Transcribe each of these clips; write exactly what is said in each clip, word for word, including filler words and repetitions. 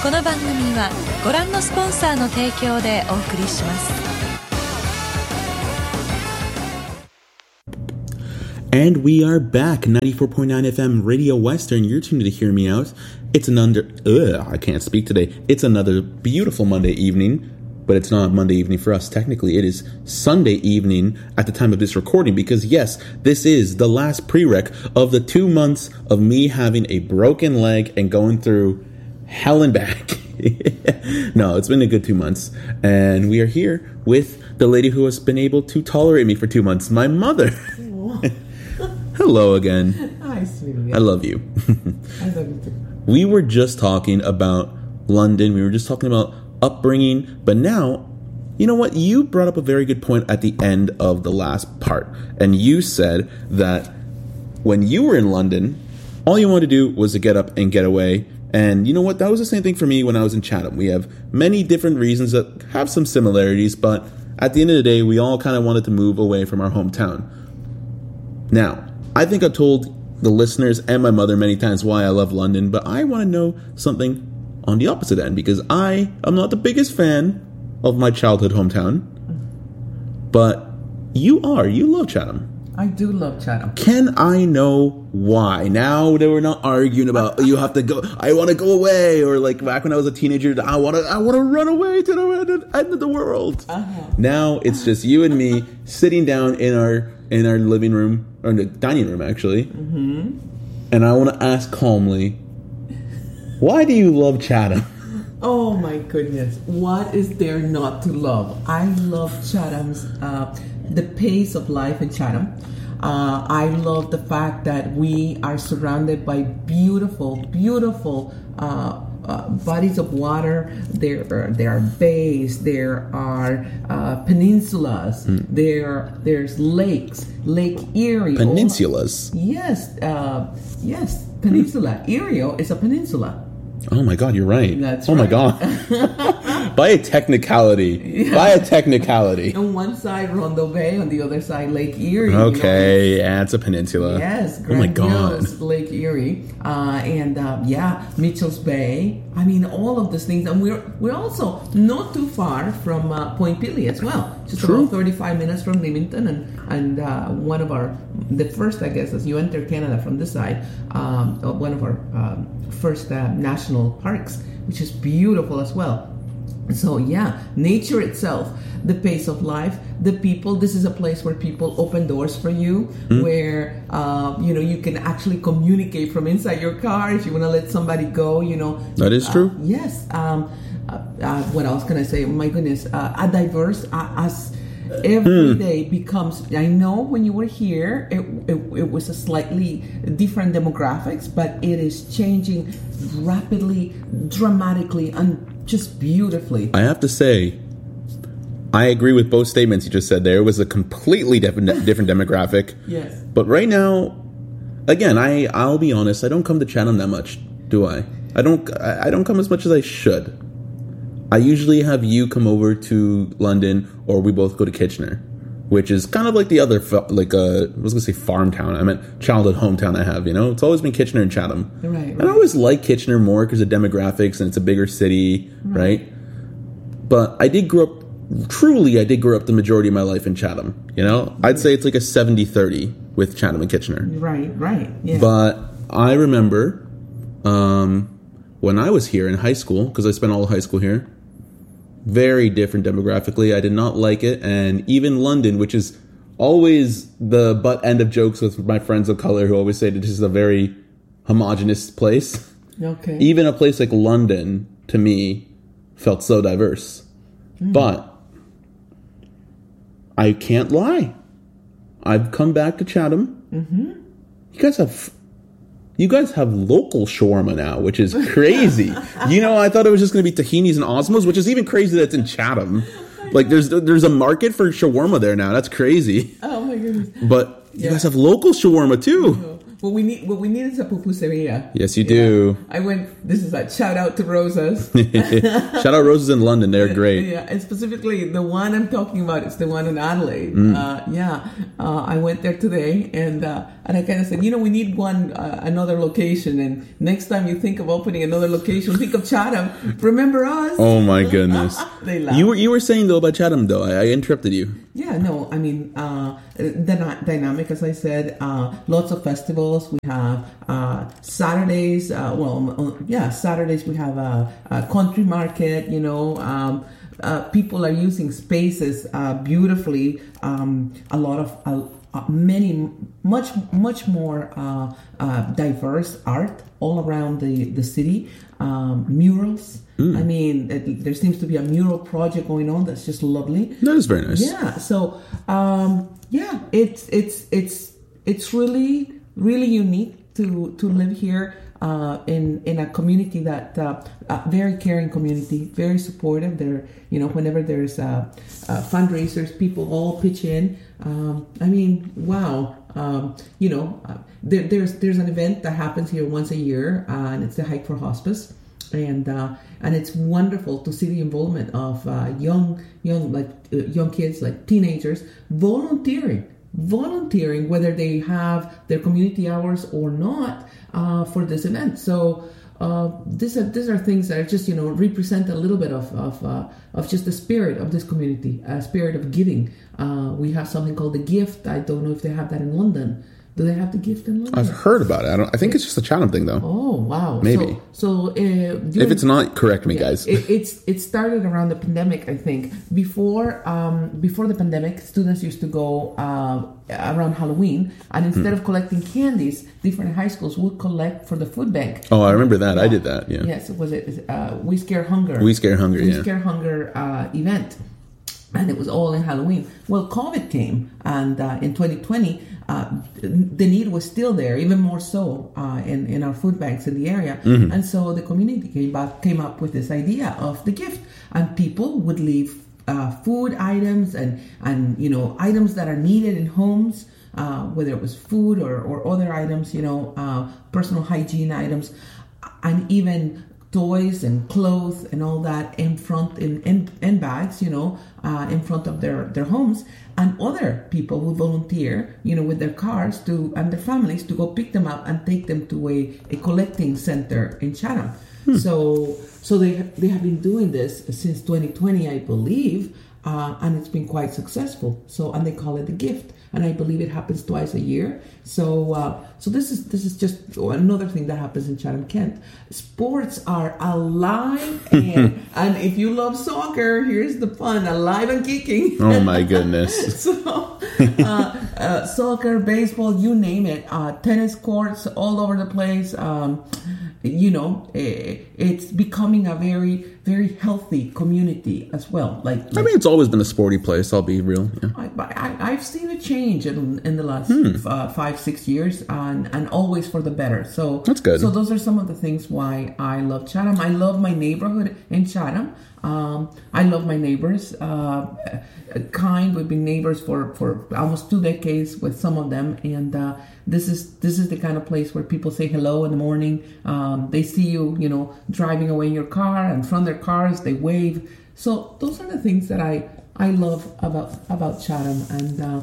この番組はご覧のスポンサーの提供でお送りします。 And we are back, ninety-four point nine F M Radio Western. You're tuned to Hear Me Out. It's another, ugh, I can't speak today. It's another beautiful Monday evening, but it's not Monday evening for us. Technically, it is Sunday evening at the time of this recording because, yes, this is the last prereq of the two months of me having a broken leg and going through hell and back. No, it's been a good two months. And we are here with the lady who has been able to tolerate me for two months, my mother. Hello again. Hi, sweetie. I love you. I love you too. We were just talking about London. We were just talking about upbringing. But now, you know what? You brought up a very good point at the end of the last part. And you said that when you were in London, all you wanted to do was to get up and get away. And you know what? That was the same thing for me when I was in Chatham. We have many different reasons that have some similarities. But at the end of the day, we all kind of wanted to move away from our hometown. Now, I think I've told the listeners and my mother many times why I love London, but I want to know something on the opposite end because I am not the biggest fan of my childhood hometown, but you are. You love Chatham. I do love Chatham. Can I know why? Now that we're not arguing about you have to go, I want to go away, or like back when I was a teenager, I want to, I want to run away to the end of the world. Uh-huh. Now it's just you and me sitting down in our in our living room, or in the dining room, actually. Mm-hmm. And I want to ask calmly, why do you love Chatham? Oh, my goodness. What is there not to love? I love Chatham's, uh, the pace of life in Chatham. Uh, I love the fact that we are surrounded by beautiful, beautiful uh, uh, bodies of water. There are, there are bays, there are uh, peninsulas, mm. there there's lakes, Lake Erie. Peninsulas? Oh, yes, uh, yes, peninsula. Erie is a peninsula. Oh my God, you're right. That's oh right. my God. By a technicality. Yeah. By a technicality. On one side, Rondo Bay. On the other side, Lake Erie. Okay, you know? Yeah, it's a peninsula. Yes, oh my God. Lake Erie. Uh, and uh, yeah, Mitchell's Bay. I mean, all of these things. And we're we're also not too far from uh, Point Pelee as well. Just True. About thirty-five minutes from Leamington. And, and uh, one of our, the first, I guess, as you enter Canada from this side, um, one of our um, first uh, national parks, which is beautiful as well. So yeah, nature itself, the pace of life, the people. This is a place where people open doors for you, mm. where uh, you know you can actually communicate from inside your car if you want to let somebody go. You know that is true. Uh, yes. Um, uh, uh, what else can I say? My goodness, uh, a diverse uh, as. Every hmm. day becomes, I know when you were here, it, it, it was a slightly different demographics, but it is changing rapidly, dramatically, and just beautifully. I have to say, I agree with both statements you just said there. It was a completely different, different demographic. Yes. But right now, again, I, I'll be honest, I don't come to Chatham that much, do I? I don't, I don't come as much as I should. I usually have you come over to London, or we both go to Kitchener, which is kind of like the other, like uh, I was going to say farm town. I meant childhood hometown I have, you know? It's always been Kitchener and Chatham. Right, right. And I always like Kitchener more because of demographics and it's a bigger city, right. right? But I did grow up, truly I did grow up the majority of my life in Chatham, you know? I'd say it's like a seventy thirty with Chatham and Kitchener. Right, right, yeah. But I remember um, when I was here in high school, because I spent all of high school here, very different demographically. I did not like it. And even London, which is always the butt end of jokes with my friends of color who always say that this is a very homogenous place. Okay. Even a place like London, to me, felt so diverse. Mm. But I can't lie. I've come back to Chatham. Mm-hmm. You guys have... You guys have local shawarma now, which is crazy. You know, I thought it was just going to be tahinis and Osmos, which is even crazy that it's in Chatham. Like, there's there's a market for shawarma there now. That's crazy. Oh, my goodness. But yeah. you guys have local shawarma, too. what we need, what we need is a pupuseria. Yes, you do. Yeah. I went. This is a shout out to Rosa's. Shout out Roses in London. They're great. Yeah, and specifically the one I'm talking about is the one in Adelaide. Mm. Uh, yeah, uh, I went there today, and uh, and I kind of said, you know, we need one uh, another location, and next time you think of opening another location, think of Chatham. Remember us? Oh my goodness! They laugh. You were you were saying though about Chatham though. I, I interrupted you. Yeah, no, I mean, uh, dyna- dynamic, as I said, uh, lots of festivals. We have uh, Saturdays, uh, well, uh, yeah, Saturdays we have a, a country market, you know, um, uh, people are using spaces uh, beautifully, um, a lot of, uh, uh, many, much, much more uh, uh, diverse art all around the, the city, um, murals. Mm. I mean, it, there seems to be a mural project going on that's just lovely. That is very nice. Yeah. So, um, yeah, it's it's it's it's really really unique to to live here uh, in in a community that uh, a very caring community, very supportive. There, you know, whenever there's uh, uh, fundraisers, people all pitch in. Um, I mean, wow. Um, you know, uh, there, there's there's an event that happens here once a year, uh, and it's the Hike for Hospice. And uh, and it's wonderful to see the involvement of uh, young young like uh, young kids, like teenagers, volunteering, volunteering whether they have their community hours or not uh, for this event. So uh, these are these are things that are just, you know, represent a little bit of of uh, of just the spirit of this community, a spirit of giving. Uh, we have something called the Gift. I don't know if they have that in London. Do they have the Gift in London? I've heard about it. I don't. I think it's just a Chatham thing, though. Oh wow! Maybe. So, so uh, during, if it's not, correct me, yeah, guys. it, it's it started around the pandemic, I think. Before um, before the pandemic, students used to go uh, around Halloween, and instead hmm. of collecting candies, different high schools would collect for the food bank. Oh, I remember that. Yeah. I did that. Yeah. Yes. Was it uh, We Scare Hunger? We Scare Hunger. We yeah. Scare Hunger uh, event. And it was all in Halloween. Well, COVID came, and uh, in twenty twenty, uh, the need was still there, even more so uh, in in our food banks in the area. Mm-hmm. And so the community came back, came up with this idea of the Gift, and people would leave uh, food items and and you know items that are needed in homes, uh, whether it was food or or other items, you know, uh, personal hygiene items, and even toys and clothes and all that in front in in, in bags, you know, uh, in front of their their homes, and other people would volunteer, you know, with their cars to and their families to go pick them up and take them to a, a collecting center in Chatham. Hmm. So so they they have been doing this since twenty twenty, I believe, uh, and it's been quite successful. So and they call it the Gift. And I believe it happens twice a year. So, uh, so this is this is just another thing that happens in Chatham, Kent. Sports are alive, and and if you love soccer, here's the fun: alive and kicking. Oh my goodness! so, uh, uh, soccer, baseball, you name it. Uh, tennis courts all over the place. Um, you know, it's becoming a very, very healthy community as well. Like, like I mean, it's always been a sporty place. I'll be real. Yeah. I, I, I've seen a change in, in the last hmm. uh, five, six years, and, and always for the better. So that's good. So those are some of the things why I love Chatham. I love my neighborhood in Chatham. Um, I love my neighbors. Uh, kind. We've been neighbors for, for almost two decades with some of them, and uh, this is this is the kind of place where people say hello in the morning. Um, they see you, you know, driving away in your car, and from their cars they wave. So those are the things that I, I love about about Chatham, and uh,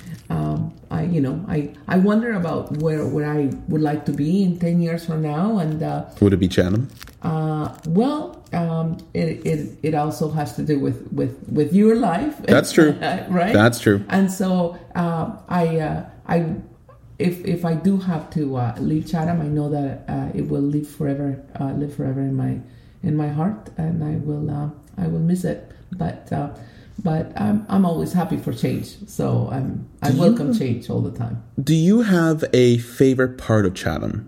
um, I you know I, I wonder about where where I would like to be in ten years from now, and uh, would it be Chatham? Uh, well, um, it, it it also has to do with, with, with your life. That's true, right? That's true. And so uh, I uh, I if if I do have to uh, leave Chatham, I know that uh, it will live forever, uh, live forever in my in my heart, and I will uh, I will miss it. But uh, but I'm I'm always happy for change, so I'm I do welcome you, change all the time. Do you have a favorite part of Chatham?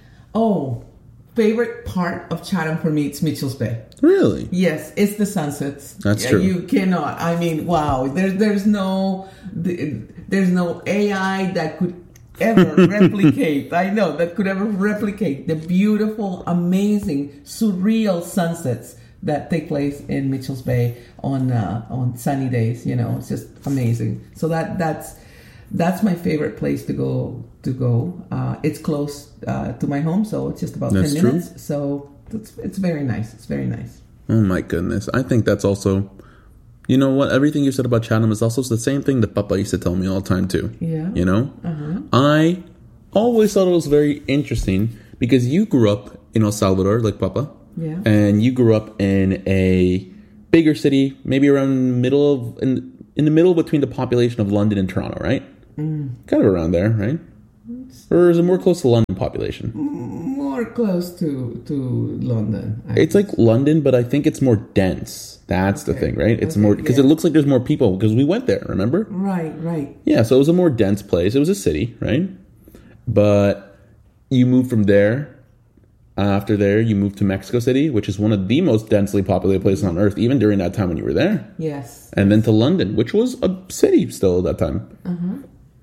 Oh. Favorite part of Chatham for me, it's Mitchell's Bay. Really? Yes, it's the sunsets. That's yeah, true. You cannot. I mean, wow. There's there's no there's no A I that could ever replicate. I know that could ever replicate the beautiful, amazing, surreal sunsets that take place in Mitchell's Bay on uh, on sunny days. You know, it's just amazing. So that that's that's my favorite place to go. To go, uh, it's close uh, to my home, so it's just about That's ten true. minutes. So it's it's very nice. It's very nice. Oh my goodness. I think that's also, you know what, everything you said about Chatham is also the same thing that Papa used to tell me all the time too. Yeah. You know? Uh-huh. I always thought it was very interesting because you grew up in El Salvador, like Papa. Yeah. And you grew up in a bigger city, maybe around middle of, in, in the middle between the population of London and Toronto, right? Mm. Kind of around there, right? Or is it more close to London population? More close to to London. I It's think. like London, but I think it's more dense. That's the Okay. thing, right? It's Okay, more because yeah. it looks like there's more people because we went there. Remember? Right, right. Yeah, so it was a more dense place. It was a city, right? But you moved from there. After there, you moved to Mexico City, which is one of the most densely populated places on earth, even during that time when you were there. Yes. And then to London, which was a city still at that time. Uh-huh.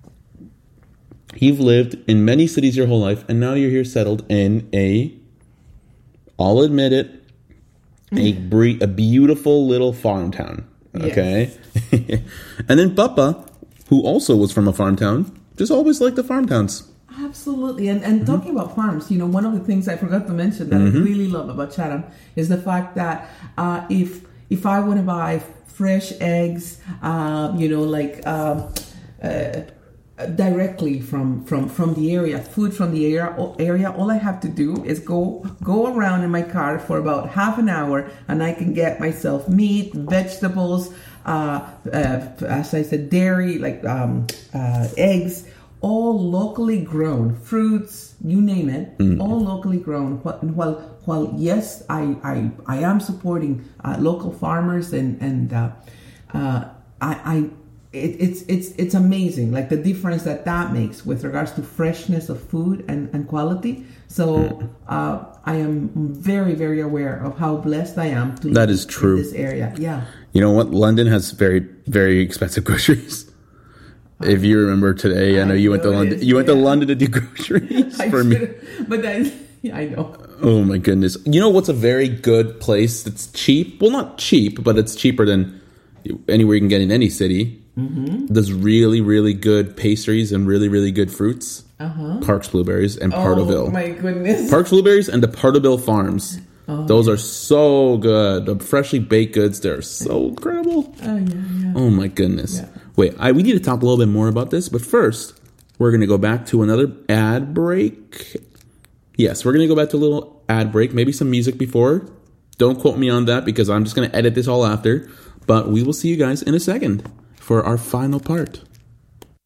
You've lived in many cities your whole life, and now you're here settled in a, I'll admit it, a bre- a beautiful little farm town. Okay? Yes. And then Papa, who also was from a farm town, just always liked the farm towns. Absolutely. And and talking about farms, you know, one of the things I forgot to mention that Mm-hmm. I really love about Chatham is the fact that uh, if if I want to buy fresh eggs, uh, you know, like um, uh, directly from, from, from the area, food from the area, area, all I have to do is go go around in my car for about half an hour, and I can get myself meat, vegetables, uh, uh, as I said, dairy, like um, uh, eggs. All locally grown, fruits, you name it, mm. all locally grown. While, while yes, I, I, I am supporting uh, local farmers, and and uh, uh, I, I it, it's it's it's amazing, like the difference that that makes with regards to freshness of food and, and quality. So uh, I am very very aware of how blessed I am to that live is true. in this area. Yeah, you know what? London has very very expensive groceries. If you remember today, I know I you went to London. noticed, You went to yeah. London to do groceries I for me. should've- but I, yeah, I know. Oh my goodness! You know what's a very good place that's cheap? Well, not cheap, but it's cheaper than anywhere you can get in any city. Mm-hmm. There's really, really good pastries and really, really good fruits. Uh-huh. Parks Blueberries and Partoville. Oh my goodness! Parks Blueberries and the Partoville Farms. Oh, Those yeah. are so good. The freshly baked goods, they're so incredible. Oh yeah, yeah. Oh my goodness! Yeah. Wait, I, we need to talk a little bit more about this, but first, we're going to go back to another ad break. Yes, we're going to go back to a little ad break, maybe some music before. Don't quote me on that because I'm just going to edit this all after. But we will see you guys in a second for our final part.